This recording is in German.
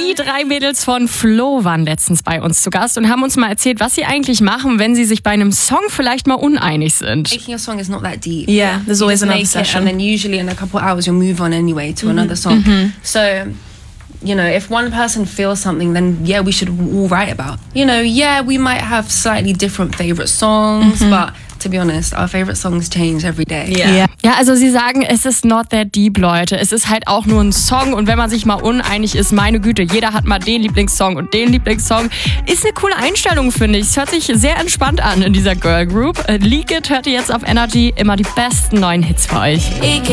Die 3 Mädels von Flo waren letztens bei uns zu Gast und haben uns mal erzählt, was sie eigentlich machen, wenn sie sich bei einem Song vielleicht mal uneinig sind. Making a song is not that deep. Yeah, there's always another make session. it, and then usually in a couple hours you'll move on anyway to another song. So, you know, if one person feels something, then yeah, we should all write about. You know, yeah, we might have slightly different favorite songs, but to be honest, our favorite songs change every day. Ja, also sie sagen, es ist not that deep, Leute. Es ist halt auch nur ein Song und wenn man sich mal uneinig ist, meine Güte, jeder hat mal den Lieblingssong und den Lieblingssong. Ist eine coole Einstellung, finde ich. Es hört sich sehr entspannt an in dieser Girl Group. Leak It hört ihr jetzt auf Energy. Immer die besten neuen Hits für euch.